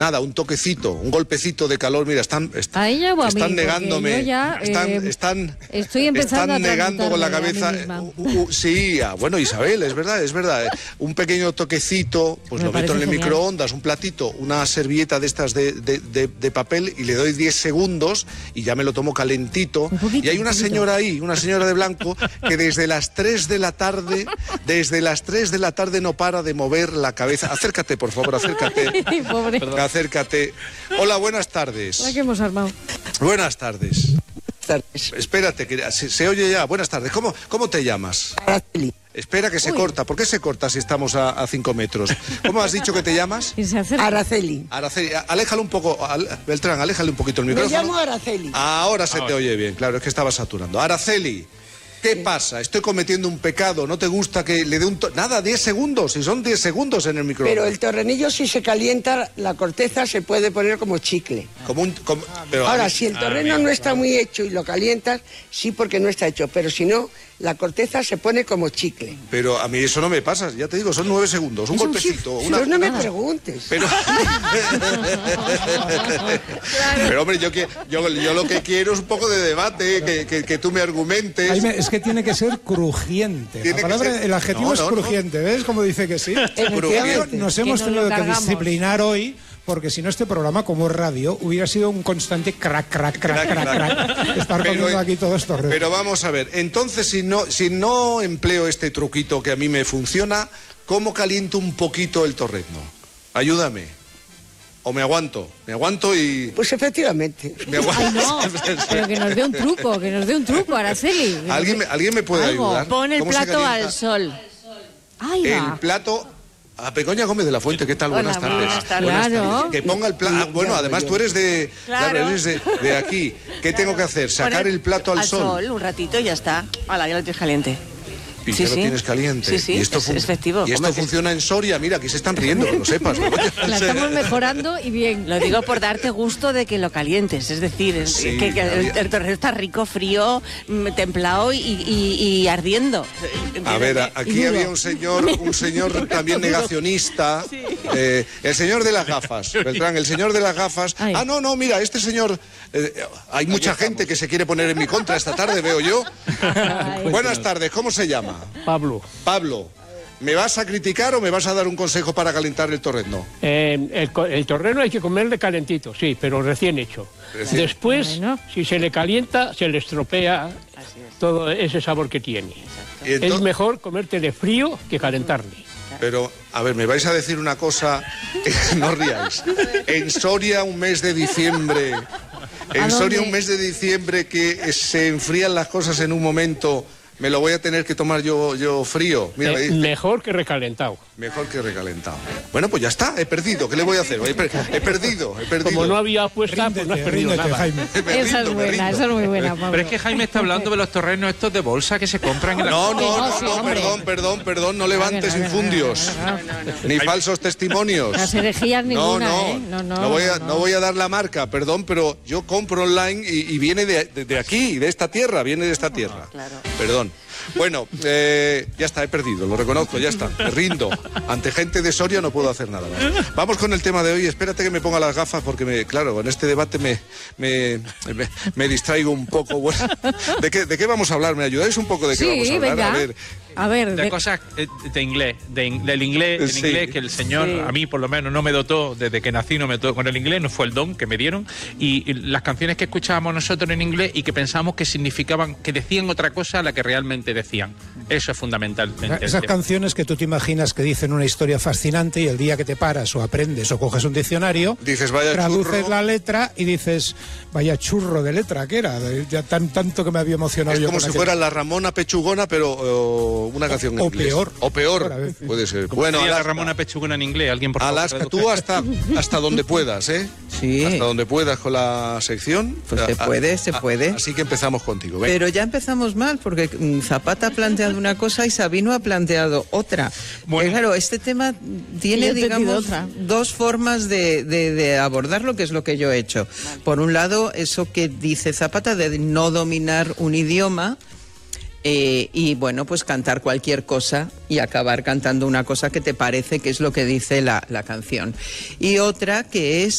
Nada, un toquecito, un golpecito de calor. Mira, están negándome. Estoy empezando están negando con la cabeza. Sí, bueno, Isabel, es verdad. Un pequeño toquecito, pues lo meto en el microondas, un platito, una servilleta de estas de papel y le doy 10 segundos y ya me lo tomo calentito. Y hay una señora ahí, una señora de blanco, que desde las 3 de la tarde no para de mover la cabeza. Acércate, por favor, acércate. Pobre. Acércate. Hola, buenas tardes. La que hemos armado. Buenas tardes. Espérate, que se oye ya. Buenas tardes. ¿Cómo te llamas? Araceli. Espera que se corta. ¿Por qué se corta si estamos a 5 metros? ¿Cómo has dicho que te llamas? Araceli. Araceli. Aléjalo un poco. Beltrán, aléjale un poquito el micrófono. Me llamo Araceli. Ahora se te oye bien. Claro, es que estaba saturando. Araceli. ¿Qué pasa? Estoy cometiendo un pecado. ¿No te gusta que le dé nada, 10 segundos? Si son 10 segundos en el micrófono. Pero el torrenillo, si se calienta, la corteza se puede poner como chicle. Ahora, si el torreno no está muy hecho y lo calientas, sí, porque no está hecho. Pero si no, la corteza se pone como chicle. Pero a mí eso no me pasa. Ya te digo, son 9 segundos. Un golpecito. Pues no me preguntes. Pero hombre, yo lo que quiero es un poco de debate, que tú me argumentes. Jaime, es que tiene que ser crujiente. El adjetivo es crujiente, ¿ves? Como dice que sí. Nos hemos tenido que disciplinar hoy, porque si no este programa, como es radio, hubiera sido un constante crack. Estar poniendo aquí todo esto. Pero vamos a ver, entonces si no empleo este truquito que a mí me funciona, ¿cómo caliento un poquito el torrezno? Ayúdame. ¿O me aguanto? Me aguanto y... Pues efectivamente. Me aguanto. Ay, no, pero que nos dé un truco, Araceli. ¿Alguien me puede ayudar? Pon el plato al sol. Ay, el plato... A Begoña Gómez de la Fuente, ¿qué tal? Buenas tardes. Claro. Que ponga el plato... bueno, además tú eres de aquí. ¿Qué tengo que hacer? ¿Sacar el plato al sol? Un ratito y ya está. Hala, ya lo tienes caliente. Y ya lo tienes caliente. Sí, y esto es efectivo. Y esto funciona en Soria. Mira, aquí se están riendo, que lo sepas. La estamos mejorando y bien. Lo digo por darte gusto de que lo calientes. Es decir, que el torreno está rico, frío, templado y ardiendo. A ver, aquí había un señor también negacionista. Sí. El señor de las gafas, Beltrán, el señor de las gafas. Ay. No, mira, este señor... hay mucha gente que se quiere poner en mi contra esta tarde, veo yo. Buenas tardes, ¿cómo se llama? Pablo, ¿me vas a criticar o me vas a dar un consejo para calentar el torrezno? El torrezno hay que comerle calentito, sí, pero recién hecho. Después, si se le calienta, se le estropea todo ese sabor que tiene. Es mejor comértele frío que calentarle. Pero, a ver, me vais a decir una cosa, no ríais. En Soria, un mes de diciembre, que se enfrían las cosas en un momento... ¿Me lo voy a tener que tomar yo frío? Mira, mejor que recalentado. Mejor que recalentado. Bueno, pues ya está, he perdido. ¿Qué le voy a hacer? He perdido. Como no había apuesta, pues no has perdido nada. Jaime. Esa es buena, esa es muy buena, Pablo. Pero es que Jaime está hablando de los torrenos estos de bolsa que se compran en la... Perdón, no levantes infundios. Ni falsos testimonios. Las herejías ninguna, No voy a dar la marca, perdón, pero yo compro online y viene de aquí, de esta tierra, Claro. Perdón. Bueno, ya está, he perdido, lo reconozco, ya está, me rindo. Ante gente de Soria no puedo hacer nada más. Vamos con el tema de hoy, espérate que me ponga las gafas porque, claro, en este debate me distraigo un poco. Bueno, ¿de qué vamos a hablar? ¿Me ayudáis un poco de qué vamos a hablar? Venga. A ver, de cosas de inglés, del inglés, que el señor, a mí por lo menos no me dotó, desde que nací no me dotó con el inglés, no fue el don que me dieron, y las canciones que escuchábamos nosotros en inglés y que pensábamos que significaban, que decían otra cosa a la que realmente decían. Eso es fundamental. Esas canciones que tú te imaginas que dicen una historia fascinante y el día que te paras o aprendes o coges un diccionario, dices, vaya traduces churro. La letra y dices, vaya churro de letra que era, ya tanto que me había emocionado. Es yo como si fuera la Ramona Pechugona, pero una canción en inglés. O peor, puede ser. Bueno, la Ramona Pechugona en inglés, alguien por favor. Alaska, tú hasta donde puedas, ¿eh? Sí. Hasta donde puedas con la sección. Pues se puede. Así que empezamos contigo. Venga. Pero ya empezamos mal, porque Zapata ha planteado una cosa y Sabino ha planteado otra. Bueno, claro, este tema tiene, digamos, dos formas de abordarlo, que es lo que yo he hecho. Por un lado, eso que dice Zapata de no dominar un idioma. Y bueno, pues cantar cualquier cosa y acabar cantando una cosa que te parece que es lo que dice la canción. Y otra que es